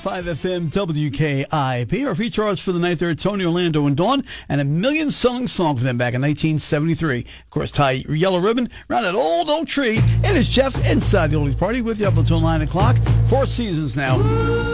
5 FM WKIP. Our feature artists for the night there, Tony Orlando and Dawn, and a million-selling song for them back in 1973. Of course, tie your yellow ribbon around that old oak tree. It is Jeff inside the Oldies Party with you up until 9 o'clock. 4 seasons now.